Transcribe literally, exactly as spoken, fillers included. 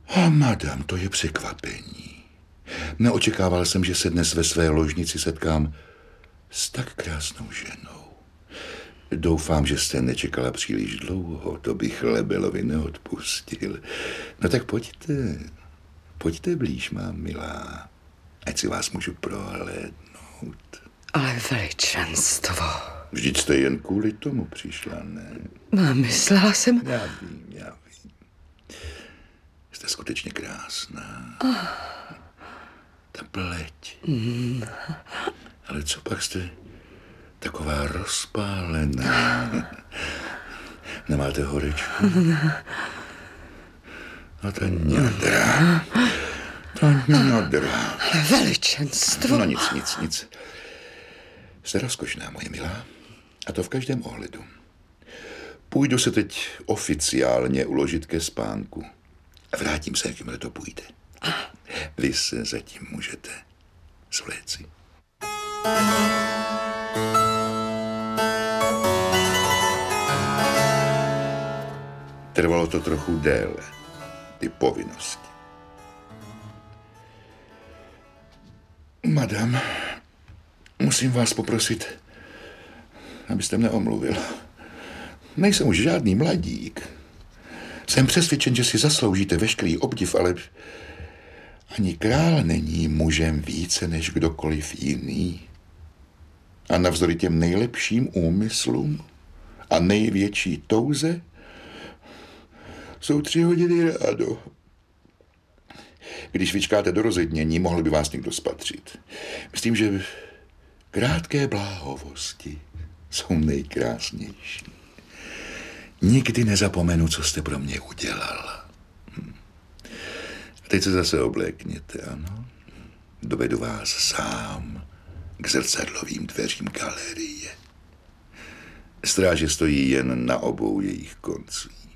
A madam, to je překvapení. Neočekával jsem, že se dnes ve své ložnici setkám s tak krásnou ženou. Doufám, že jste nečekala příliš dlouho, to bych Lebelovi neodpustil. No tak pojďte, pojďte blíž, má milá, ať si vás můžu prohlédnout. Ale veličenstvo. Vždyť jste jen kvůli tomu přišla, ne? No, myslela jsem... Já vím, já vím. Jste skutečně krásná. Oh. Ta pleť. Mm. Ale co pak jste taková rozpálená? Nemáte horečku? No ta ňadra. Ta ňadra. Veličenstvo. No nic, nic, nic. Jste rozkošná, moje milá. A to v každém ohledu. Půjdu se teď oficiálně uložit ke spánku. A vrátím se, jakmile to půjde. Vy se zatím můžete svléci. Trvalo to trochu déle, ty povinnosti. Madam, musím vás poprosit, abyste mne omluvila. Nejsem už žádný mladík. Jsem přesvědčen, že si zasloužíte veškerý obdiv, ale ani král není mužem více než kdokoliv jiný. A navzdory těm nejlepším úmyslům a největší touze jsou tři hodiny rádo. Když vyčkáte do rozednění, mohl by vás někdo spatřit. Myslím, že krátké bláhovosti jsou nejkrásnější. Nikdy nezapomenu, co jste pro mě udělal. Hm. A teď se zase oblékněte, ano? Dovedu vás sám k zrcadlovým dveřím galerie. Stráže stojí jen na obou jejich koncích.